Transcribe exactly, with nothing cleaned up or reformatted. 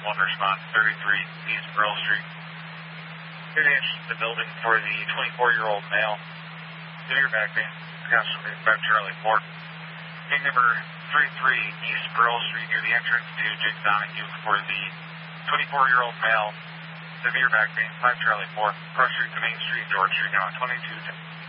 one respond, thirty-three East Pearl Street. Very interested in the building for the twenty-four-year-old male. Severe back pain, constantly five Charlie four. Gate number thirty-three East Pearl Street near the entrance to Jake Donahue for the twenty-four-year-old male. Severe back pain, five Charlie four. Cross Street to Main Street, George Street now, twenty-two ten.